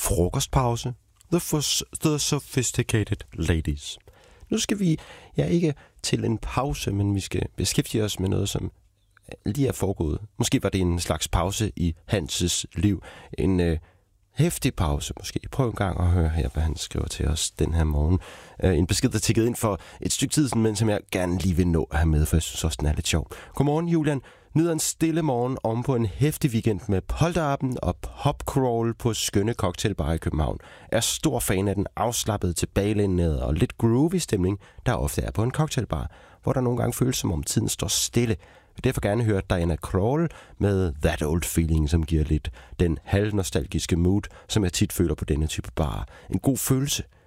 frokostpause. The Sophisticated Ladies. Nu skal vi ikke til en pause, men vi skal beskæftige os med noget, som lige er foregået. Måske var det en slags pause i Hans' liv. En heftig pause måske. Prøv en gang at høre her, hvad han skriver til os den her morgen. En besked, der tikkede ind for et stykke tid siden, men som jeg gerne lige vil nå at have med, for jeg synes også, den er lidt sjov. Godmorgen, Julian. Nyder en stille morgen om på en heftig weekend med polterappen og popcrawl på skønne cocktailbar i København. Er stor fan af den afslappede, tilbagelænede og lidt groovy stemning, der ofte er på en cocktailbar, hvor der nogle gange føles som om tiden står stille. Jeg vil derfor gerne høre Diana Krall med That Old Feeling, som giver lidt den halvnostalgiske mood, som jeg tit føler på denne type bar. En god følelse.